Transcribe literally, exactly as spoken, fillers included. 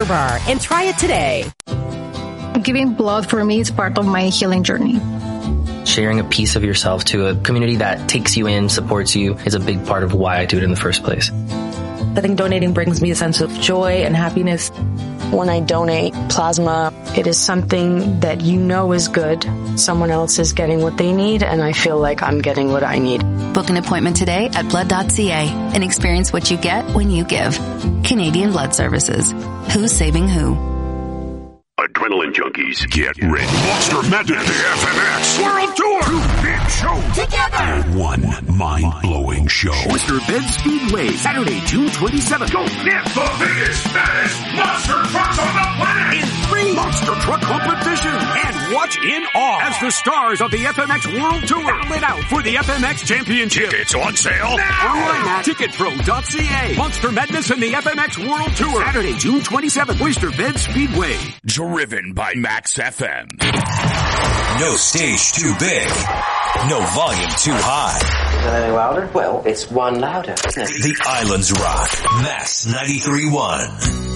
Bar and try it today. Giving blood for me is part of my healing journey. Sharing a piece of yourself to a community that takes you in, supports you, is a big part of why I do it in the first place. I think donating brings me a sense of joy and happiness. When I donate plasma, it is something that you know is good. Someone else is getting what they need, and I feel like I'm getting what I need. Book an appointment today at blood dot c a and experience what you get when you give. Canadian Blood Services. Who's saving who? Adrenaline junkies, get ready. Monster Madness, the F M X World Tour. Two big shows together. One mind-blowing show. Oyster Bend Speedway, Saturday, June twenty-seventh. Go get the biggest, baddest monster trucks on the planet. In three monster truck competition. And watch in awe as the stars of the F M X World Tour battle it out for the F M X Championship. Tickets on sale now. Online at ticket pro dot c a. Monster Madness and the F M X World Tour. Saturday, June twenty-seventh. Oyster Bend Speedway. Driven by Max F M. No stage too big. No volume too high. Is that any louder? Well, it's one louder, isn't it? The Islands rock. Max ninety-three point one.